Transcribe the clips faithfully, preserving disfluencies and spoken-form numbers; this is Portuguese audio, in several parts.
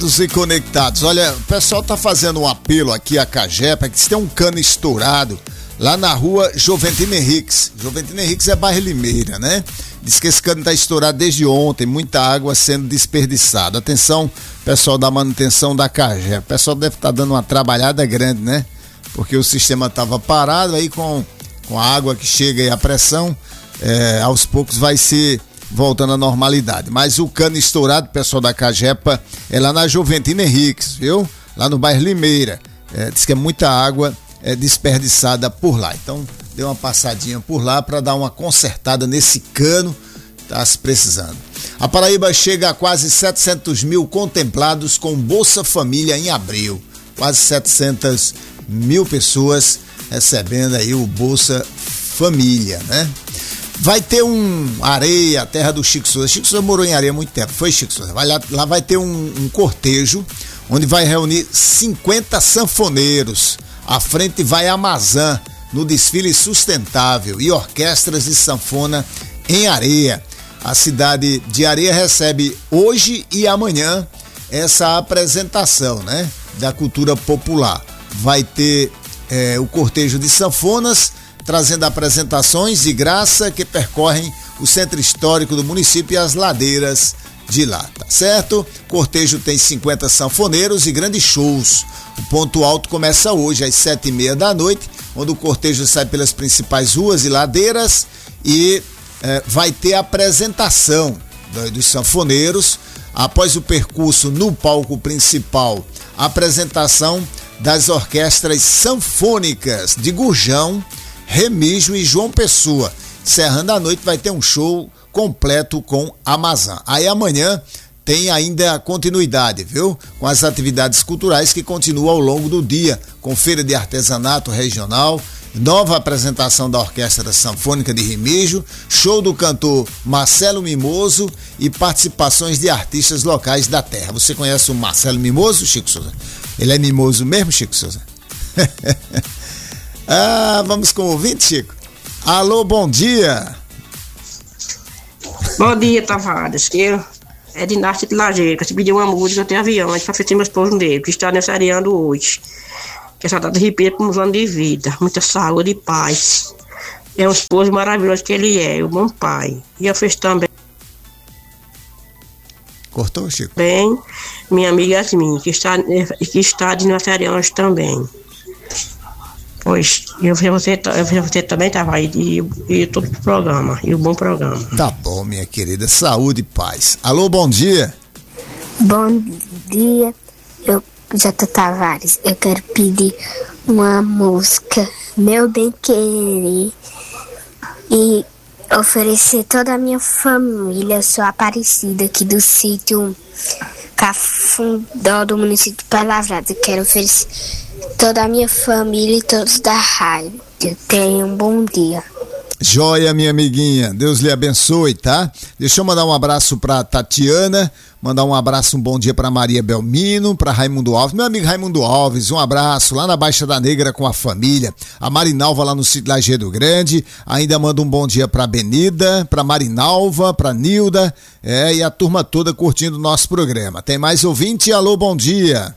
E conectados, olha, o pessoal tá fazendo um apelo aqui a Cagepa, que se tem um cano estourado lá na rua Joventino Henriques. Joventino Henriques é bairro Limeira, né? Diz que esse cano tá estourado desde ontem, muita água sendo desperdiçada. Atenção, pessoal da manutenção da Cagepa. O pessoal deve estar tá dando uma trabalhada grande, né? Porque o sistema tava parado, aí com, com a água que chega e a pressão, é, aos poucos vai ser voltando à normalidade. Mas o cano estourado, pessoal da Cagepa, é lá na Joventino Henriques, viu? Lá no bairro Limeira. É, diz que é muita água é, desperdiçada por lá. Então, dê uma passadinha por lá para dar uma consertada nesse cano, tá se precisando. A Paraíba chega a quase setecentos mil contemplados com Bolsa Família em abril. Quase setecentas mil pessoas recebendo aí o Bolsa Família, né? Vai ter um Areia, terra do Chico Souza. Chico Souza morou em Areia há muito tempo, foi Chico Souza. Vai lá, lá vai ter um, um cortejo onde vai reunir cinquenta sanfoneiros. À frente vai a Amazã no desfile sustentável e orquestras de sanfona em Areia. A cidade de Areia recebe hoje e amanhã essa apresentação, né, da cultura popular. Vai ter é, o cortejo de sanfonas, trazendo apresentações de graça que percorrem o centro histórico do município e as ladeiras de lá, tá certo? O cortejo tem cinquenta sanfoneiros e grandes shows. O ponto alto começa hoje às sete e meia da noite, onde o cortejo sai pelas principais ruas e ladeiras e eh, vai ter a apresentação dos sanfoneiros. Após o percurso no palco principal, a apresentação das orquestras sanfônicas de Gurjão, Remígio e João Pessoa. Encerrando a noite vai ter um show completo com Amazã. Aí amanhã tem ainda continuidade, viu? Com as atividades culturais que continuam ao longo do dia, com feira de artesanato regional, nova apresentação da Orquestra Sanfônica de Remígio, show do cantor Marcelo Mimoso e participações de artistas locais da terra. Você conhece o Marcelo Mimoso, Chico Souza? Ele é mimoso mesmo, Chico Souza? Ah, vamos com o ouvinte, Chico. Alô, bom dia. Bom dia, Tavares. Eu é de Narce de Lajeiro, que se pediu uma música, eu tenho avião, para festejar meu esposo dele, que está aniversariando hoje. Que essa data repita por uns anos de vida, muita saúde e paz. É um esposo maravilhoso que ele é, um bom pai. E eu fiz também. Cortou, Chico? Bem, minha amiga Yasmin, que está, que está de aniversariante hoje também. Pois, eu vi você, eu vi você também, tava aí, e, e todo o programa, e o bom programa. Tá bom, minha querida, saúde e paz. Alô, bom dia. Bom dia, eu, Jota Tavares, eu quero pedir uma música, Meu Bem Querer, e oferecer toda a minha família. Eu sou Aparecida aqui do sítio Cafundó, do município de Palavrados. Eu quero oferecer toda a minha família e todos da rádio. Tenham um bom dia. Joia, minha amiguinha, Deus lhe abençoe, tá? Deixa eu mandar um abraço pra Tatiana, mandar um abraço, um bom dia pra Maria Belmino, pra Raimundo Alves, meu amigo Raimundo Alves, um abraço lá na Baixa da Negra com a família, a Marinalva lá no sítio Lajeado Grande, ainda manda um bom dia pra Benida, pra Marinalva, pra Nilda, é, e a turma toda curtindo o nosso programa. Tem mais ouvinte? Alô, bom dia.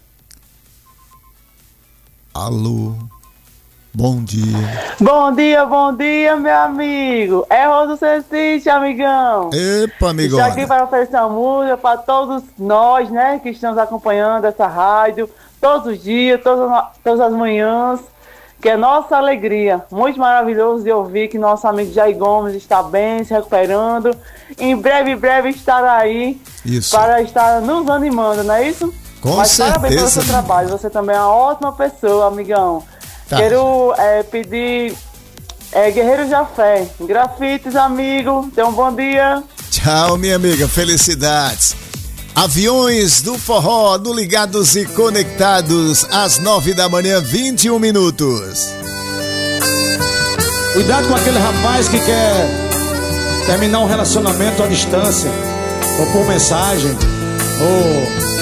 Alô. Bom dia. Bom dia, bom dia, meu amigo. É Rosa Cecília, amigão. Epa, amigão. Estou aqui para oferecer uma música para todos nós, né, que estamos acompanhando essa rádio todos os dias, todas, todas as manhãs, que é nossa alegria. Muito maravilhoso de ouvir que nosso amigo Jair Gomes está bem, se recuperando. Em breve, em breve estará aí isso, para estar nos animando, não é isso? Com Mas certeza. Parabéns pelo seu trabalho. Você também é uma ótima pessoa, amigão. Tá. Quero é, pedir é, Guerreiro Jafé, grafites, amigo. Tenha um bom dia. Tchau, minha amiga. Felicidades. Aviões do Forró, no Ligados e Conectados, às nove da manhã, vinte e um minutos. Cuidado com aquele rapaz que quer terminar um relacionamento à distância, ou por mensagem, ou